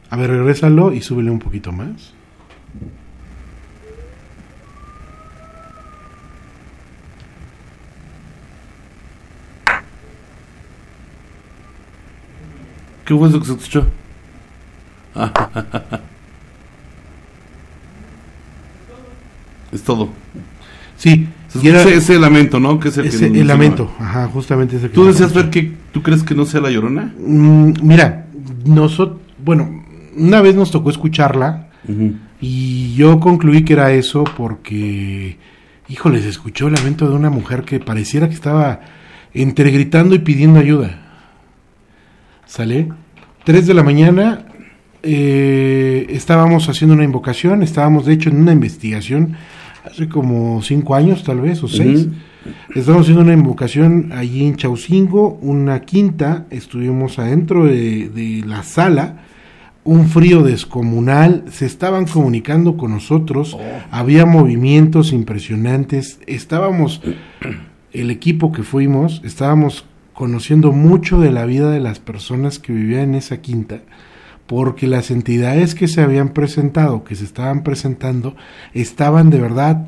A ver, regrésalo y súbele un poquito más. ¿Qué fue eso que se escuchó? Es todo. Sí, Se escucha ese lamento, ¿no? Que es el lamento, ajá, justamente ese que ¿Tú decías ver que tú crees que no sea la Llorona? Mira, bueno, una vez nos tocó escucharla y yo concluí que era eso porque, híjole, se escuchó el lamento de una mujer que pareciera que estaba entre gritando y pidiendo ayuda. ¿Sale? 3 de la mañana, estábamos haciendo una invocación, estábamos de hecho en una investigación hace como 5 años tal vez, o 6. Estábamos haciendo una invocación allí en Chaucingo, una quinta, estuvimos adentro de la sala, un frío descomunal, se estaban comunicando con nosotros, había movimientos impresionantes, estábamos, el equipo que fuimos, estábamos conociendo mucho de la vida de las personas que vivían en esa quinta, porque las entidades que se habían presentado, que se estaban presentando, estaban de verdad,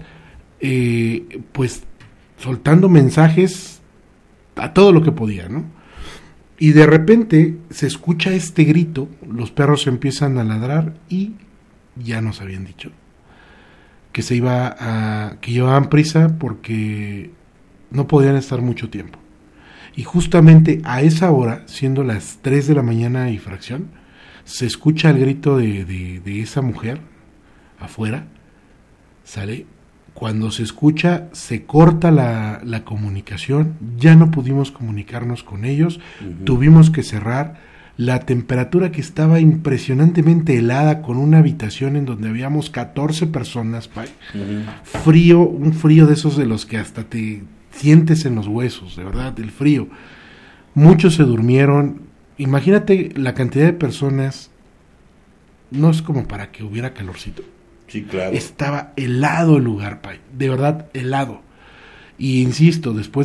pues, soltando mensajes a todo lo que podía, ¿no? Y de repente se escucha este grito, los perros empiezan a ladrar y ya nos habían dicho que que llevaban prisa porque no podían estar mucho tiempo. Y justamente a esa hora, siendo las 3 de la mañana y fracción, se escucha el grito de esa mujer afuera, ¿sale? Cuando se escucha, se corta la comunicación, ya no pudimos comunicarnos con ellos, tuvimos que cerrar. La temperatura que estaba impresionantemente helada, con una habitación en donde habíamos 14 personas, frío, un frío de esos de los que hasta te sientes en los huesos, de verdad, el frío. Muchos se durmieron. Imagínate la cantidad de personas, no es como para que hubiera calorcito. Sí, claro. Estaba helado el lugar, de verdad helado. Y insisto, después